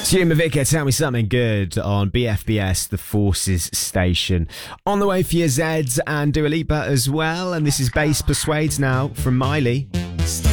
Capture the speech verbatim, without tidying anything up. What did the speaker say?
Jim Mavica, Tell Me Something Good on B F B S, the Forces station. On the way for your Zeds and Dua Lipa as well. And this is Bass Persuades now from Miley.